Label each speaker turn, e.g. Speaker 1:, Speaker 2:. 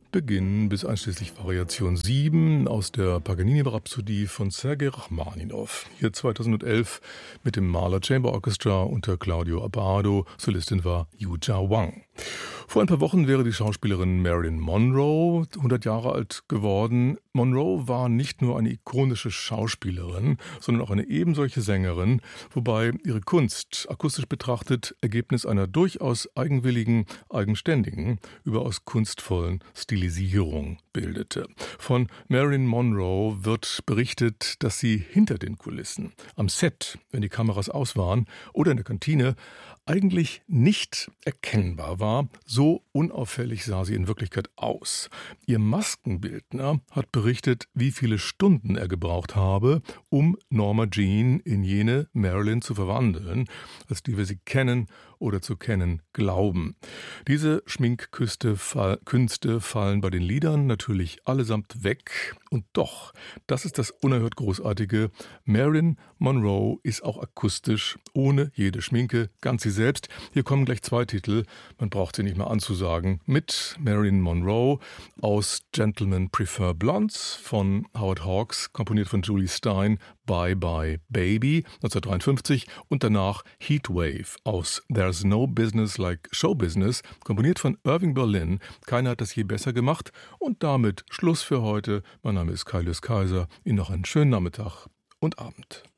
Speaker 1: Beginn bis einschließlich Variation 7 aus der Paganini-Rhapsodie von Sergei Rachmaninow. Hier 2011 mit dem Mahler Chamber Orchestra unter Claudio Abbado. Solistin war Yuja Wang. Vor ein paar Wochen wäre die Schauspielerin Marilyn Monroe 100 Jahre alt geworden. Monroe war nicht nur eine ikonische Schauspielerin, sondern auch eine ebensolche Sängerin, wobei ihre Kunst, akustisch betrachtet, Ergebnis einer durchaus eigenwilligen, eigenständigen, überaus kunstvollen Stilisierung bildete. Von Marilyn Monroe wird berichtet, dass sie hinter den Kulissen, am Set, wenn die Kameras aus waren, oder in der Kantine eigentlich nicht erkennbar war. So unauffällig sah sie in Wirklichkeit aus. Ihr Maskenbildner hat berichtet, wie viele Stunden er gebraucht habe, um Norma Jean in jene Marilyn zu verwandeln, als die wir sie kennen oder zu kennen glauben. Diese Schminkkünste fallen bei den Liedern natürlich allesamt weg. Und doch, das ist das unerhört Großartige, Marilyn Monroe ist auch akustisch, ohne jede Schminke, ganz sie selbst. Hier kommen gleich zwei Titel, man braucht sie nicht mehr anzusagen, mit Marilyn Monroe aus Gentlemen Prefer Blondes von Howard Hawks, komponiert von Julie Stein, Bye Bye Baby 1953 und danach Heatwave aus There's No Business Like Show Business, komponiert von Irving Berlin. Keiner hat das je besser gemacht und damit Schluss für heute. Mein Name ist Kaius Kaiser. Ihnen noch einen schönen Nachmittag und Abend.